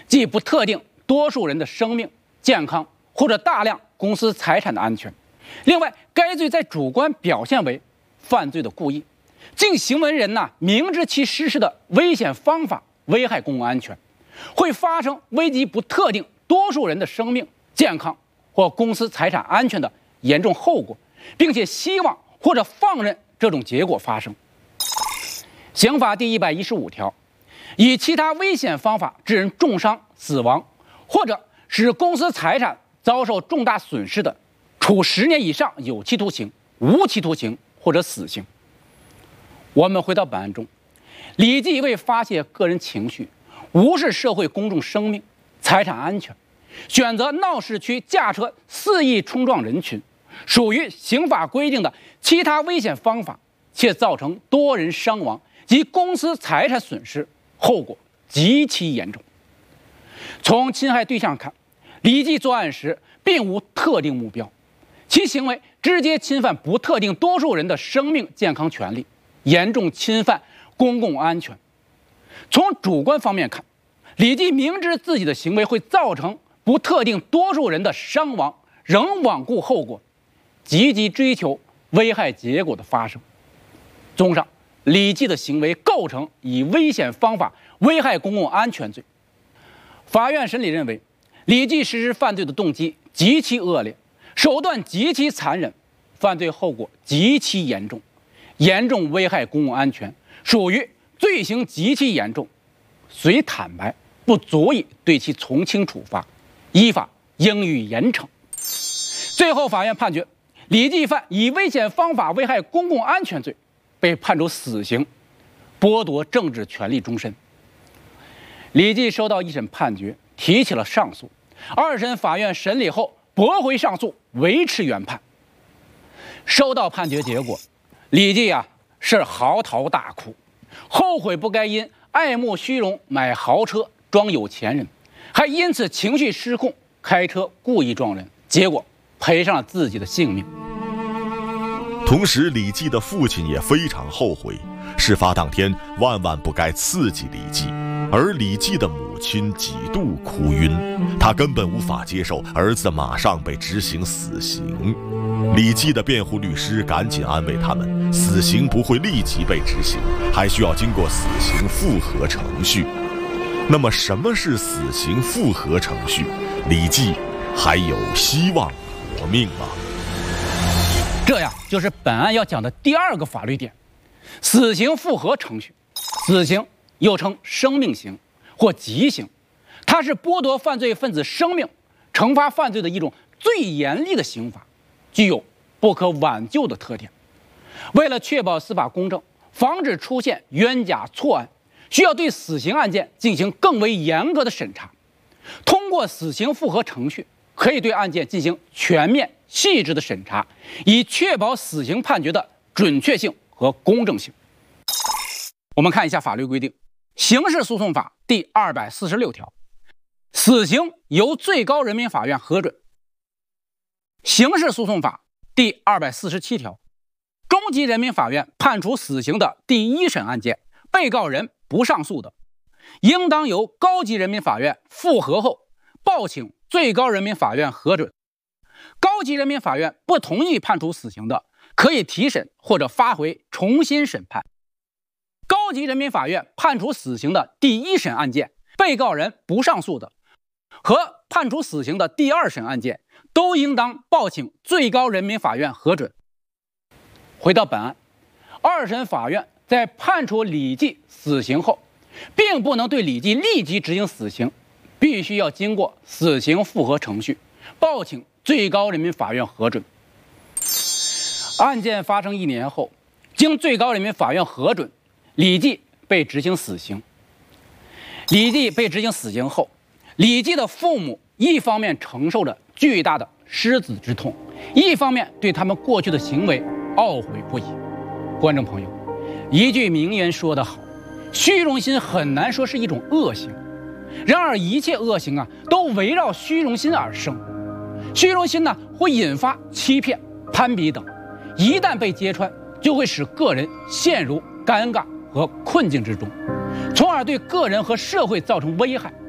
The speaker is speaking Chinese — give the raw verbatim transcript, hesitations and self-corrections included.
即不特定多数人的生命、健康或者大量公司财产的安全。另外，该罪在主观表现为犯罪的故意，经行为人呐明知其实施的危险方法危害公共安全，会发生危及不特定多数人的生命、健康或公司财产安全的严重后果，并且希望或者放任这种结果发生。刑法第一百一十五条，以其他危险方法致人重伤、死亡，或者使公司财产遭受重大损失的，处十年以上有期徒刑、无期徒刑或者死刑。我们回到本案中，李继为发泄个人情绪，无视社会公众生命、财产安全，选择闹市区驾车肆意冲撞人群，属于刑法规定的其他危险方法，且造成多人伤亡及公司财产损失，后果极其严重。从侵害对象看，李继作案时并无特定目标，其行为直接侵犯不特定多数人的生命健康权利，严重侵犯公共安全。从主观方面看，李继明知自己的行为会造成不特定多数人的伤亡，仍罔顾后果，积极追求危害结果的发生。综上，李继的行为构成以危险方法危害公共安全罪。法院审理认为，李继实施犯罪的动机极其恶劣，手段极其残忍，犯罪后果极其严重，严重危害公共安全，属于罪行极其严重，虽坦白不足以对其从轻处罚，依法应予严惩。最后，法院判决李继犯以危险方法危害公共安全罪，被判处死刑，剥夺政治权利终身。李继收到一审判决，提起了上诉。二审法院审理后驳回上诉，维持原判。收到判决结果，李继啊是嚎啕大哭，后悔不该因爱慕虚荣买豪车装有钱人，还因此情绪失控开车故意撞人，结果赔上了自己的性命。 同时，李继的父亲也非常后悔，事发当天万万不该刺激李继，而李继的母亲几度哭晕，她根本无法接受儿子马上被执行死刑。李继的辩护律师赶紧安慰他们，死刑不会立即被执行，还需要经过死刑复核程序。那么什么是死刑复核程序？李继还有希望活命吗？ 这样就是本案要讲的第二个法律点，死刑复核程序。死刑又称生命刑或极刑，它是剥夺犯罪分子生命、惩罚犯罪的一种最严厉的刑罚，具有不可挽救的特点。为了确保司法公正，防止出现冤假错案，需要对死刑案件进行更为严格的审查。通过死刑复核程序，可以对案件进行全面细致的审查，以确保死刑判决的准确性和公正性。我们看一下法律规定，《刑事诉讼法》第二百四十六条，死刑由最高人民法院核准。《刑事诉讼法》第二百四十七条，中级人民法院判处死刑的第一审案件，被告人不上诉的，应当由高级人民法院复核后报请最高人民法院核准。高级人民法院不同意判处死刑的，可以提审或者发回重新审判。高级人民法院判处死刑的第一审案件，被告人不上诉的，和判处死刑的第二审案件，都应当报请最高人民法院核准。回到本案，二审法院在判处李继死刑后，并不能对李继立即执行死刑，必须要经过死刑复核程序，报请最高人民法院核准。案件发生一年后，经最高人民法院核准，李继被执行死刑。李继被执行死刑后，李继的父母一方面承受着巨大的失子之痛，一方面对他们过去的行为懊悔不已。观众朋友，一句名言说得好，虚荣心很难说是一种恶行，然而一切恶行啊，都围绕虚荣心而生。虚荣心呢，会引发欺骗、攀比等，一旦被揭穿，就会使个人陷入尴尬和困境之中，从而对个人和社会造成危害。